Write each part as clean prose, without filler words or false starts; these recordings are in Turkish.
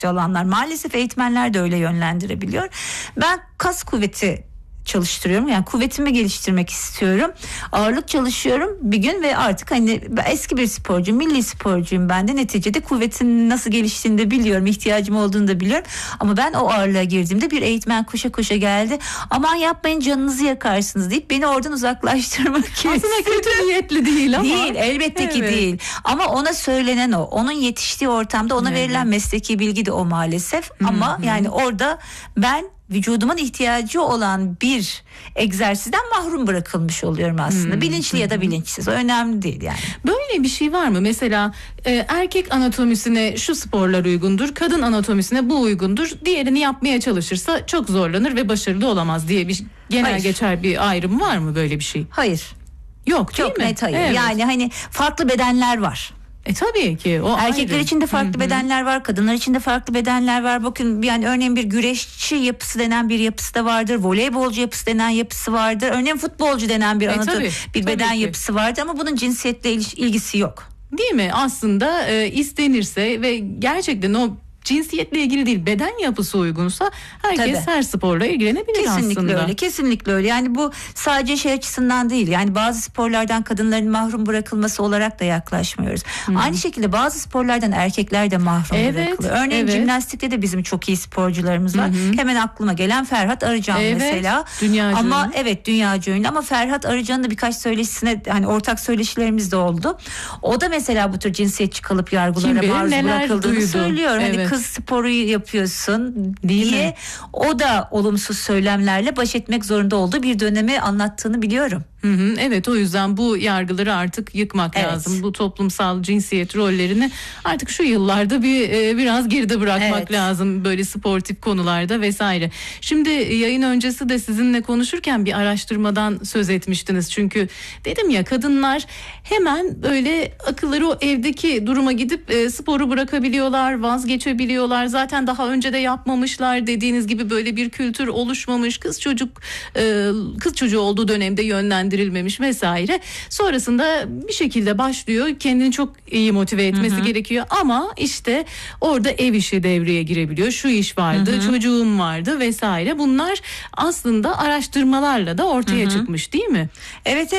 alanlar. Maalesef eğitmenler de öyle yönlendirebiliyor. Ben kas kuvveti çalıştırıyorum. Yani kuvvetimi geliştirmek istiyorum. Ağırlık çalışıyorum bir gün ve artık hani eski bir sporcu, milli sporcuyum ben de. Neticede kuvvetin nasıl geliştiğini de biliyorum. İhtiyacım olduğunu da biliyorum. Ama ben o ağırlığa girdiğimde bir eğitmen koşa koşa geldi. Aman yapmayın, canınızı yakarsınız deyip beni oradan uzaklaştırmak istiyor. Aslında kötü niyetli değil ama. Değil, elbette ki değil. Ama ona söylenen o. Onun yetiştiği ortamda ona verilen mesleki bilgi de o maalesef. Ama yani orada ben vücudumun ihtiyacı olan bir egzersizden mahrum bırakılmış oluyorum aslında. Bilinçli ya da bilinçsiz. O önemli değil yani. Böyle bir şey var mı? Mesela erkek anatomisine şu sporlar uygundur, kadın anatomisine bu uygundur. Diğerini yapmaya çalışırsa çok zorlanır ve başarılı olamaz diye bir genel geçer bir ayrım var mı, böyle bir şey? Hayır. Yok, değil çok mi? net hayır. Evet. Yani hani farklı bedenler var. Tabii ki. O erkekler ayrı. için de farklı bedenler var, kadınlar için de farklı bedenler var. Bakın yani örneğin bir güreşçi yapısı denen bir yapısı da vardır. Voleybolcu yapısı denen yapısı vardır. Örneğin futbolcu denen bir beden yapısı vardır ama bunun cinsiyetle ilgisi yok. Değil mi? Aslında istenirse ve gerçekten o cinsiyetle ilgili değil, beden yapısı uygunsa herkes her sporla ilgilenebilir kesinlikle aslında. Kesinlikle öyle. Yani bu sadece şey açısından değil. Yani bazı sporlardan kadınların mahrum bırakılması olarak da yaklaşmıyoruz. Aynı şekilde bazı sporlardan erkekler de mahrum bırakılıyor. Örneğin jimnastikte de bizim çok iyi sporcularımız var. Hemen aklıma gelen Ferhat Arıcan mesela. Dünyaca ama dünyaca ünlü ama Ferhat Arıcan'ın da birkaç söyleşisine hani ortak söyleşilerimiz de oldu. O da mesela bu tür cinsiyetçi kalıp yargılara maruz bırakıldığını söylüyor. Hani kız sporu yapıyorsun diye o da olumsuz söylemlerle baş etmek zorunda olduğu bir dönemi anlattığını biliyorum. Evet, o yüzden bu yargıları artık yıkmak lazım. Bu toplumsal cinsiyet rollerini artık şu yıllarda biraz geride bırakmak lazım, böyle sportif konularda vesaire. Şimdi yayın öncesi de sizinle konuşurken bir araştırmadan söz etmiştiniz. Çünkü dedim ya, kadınlar hemen böyle akılları o evdeki duruma gidip sporu bırakabiliyorlar, vazgeçebiliyorlar. Zaten daha önce de yapmamışlar, dediğiniz gibi böyle bir kültür oluşmamış. Kız çocuğu olduğu dönemde yönlendirilmemiş vesaire. Sonrasında bir şekilde başlıyor. Kendini çok iyi motive etmesi gerekiyor ama işte orada ev işi devreye girebiliyor. Şu iş vardı, çocuğum vardı vesaire. Bunlar aslında araştırmalarla da ortaya çıkmış, değil mi? Evet.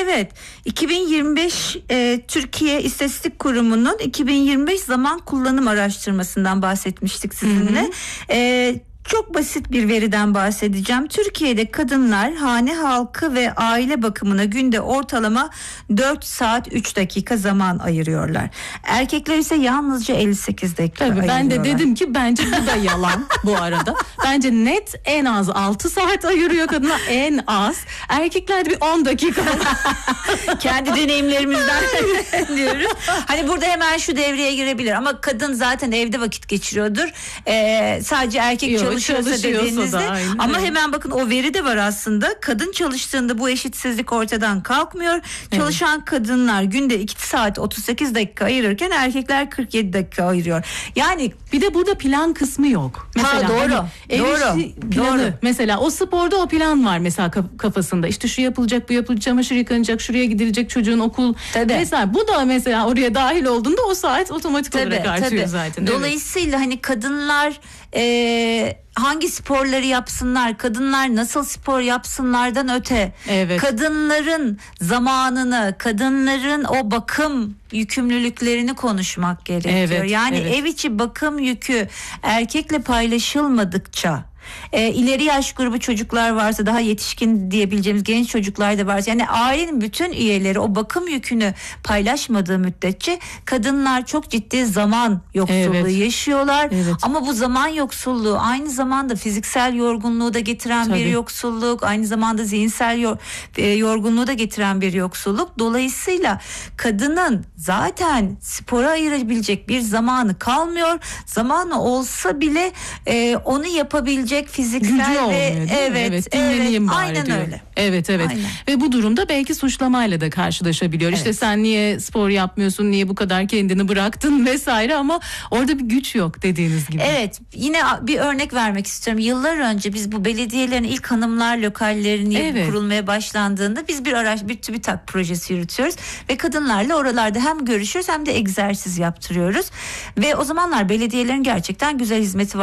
2025 Türkiye İstatistik Kurumu'nun 2025 zaman kullanım araştırmasından bahsetmiştik sizinle. Çok basit bir veriden bahsedeceğim. Türkiye'de kadınlar hane halkı ve aile bakımına günde ortalama 4 saat 3 dakika zaman ayırıyorlar. Erkekler ise yalnızca 58 dakika ayırıyorlar. Ben de dedim ki bence bu da yalan bu arada. Bence net en az 6 saat ayırıyor kadına, en az. Erkekler de bir 10 dakika. Kendi deneyimlerimizden diyoruz. Hani burada hemen şu devreye girebilir ama kadın zaten evde vakit geçiriyordur. Sadece erkek çalışıyorsa dediğinizde ama hemen bakın o veri de var aslında. Kadın çalıştığında bu eşitsizlik ortadan kalkmıyor. Çalışan kadınlar günde 2 saat 38 dakika ayırırken erkekler 47 dakika ayırıyor. Yani bir de burada plan kısmı yok. Mesela doğru. Planı. Mesela o sporda o plan var mesela kafasında. İşte şu yapılacak, bu yapılacak, çamaşır yıkanacak, şuraya gidilecek, çocuğun okul vesaire. Bu da mesela oraya dahil olduğunda o saat otomatik olarak artıyor zaten. Dolayısıyla hani kadınlar hangi sporları yapsınlar, kadınlar nasıl spor yapsınlardan öte kadınların zamanını, kadınların o bakım yükümlülüklerini konuşmak gerekiyor. Ev içi bakım yükü erkekle paylaşılmadıkça, ileri yaş grubu çocuklar varsa, daha yetişkin diyebileceğimiz genç çocuklar da varsa, yani ailenin bütün üyeleri o bakım yükünü paylaşmadığı müddetçe kadınlar çok ciddi zaman yoksulluğu yaşıyorlar. Ama bu zaman yoksulluğu aynı zamanda fiziksel yorgunluğu da getiren bir yoksulluk, aynı zamanda zihinsel yorgunluğu da getiren bir yoksulluk. Dolayısıyla kadının zaten spora ayırabilecek bir zamanı kalmıyor. Zamanı olsa bile onu yapabilecek yapabilecek fiziksel gücü olmuyor, evet, dinleneyim bari aynen diyor. öyle. Evet. Aynen. Ve bu durumda belki suçlamayla da karşılaşabiliyor. Evet. İşte sen niye spor yapmıyorsun, niye bu kadar kendini bıraktın vesaire, ama orada bir güç yok dediğiniz gibi. Evet, yine bir örnek vermek istiyorum. Yıllar önce biz bu belediyelerin ilk hanımlar lokallerini kurulmaya başlandığında biz bir TÜBİTAK projesi yürütüyoruz ve kadınlarla oralarda hem görüşüyoruz hem de egzersiz yaptırıyoruz. Ve o zamanlar belediyelerin gerçekten güzel hizmeti var.